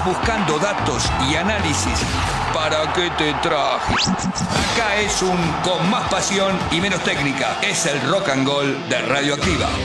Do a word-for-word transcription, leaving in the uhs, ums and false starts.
buscando datos y análisis. ¿Para qué te traje? Acá es un con más pasión y menos técnica. Es el rock and roll de Radioactiva.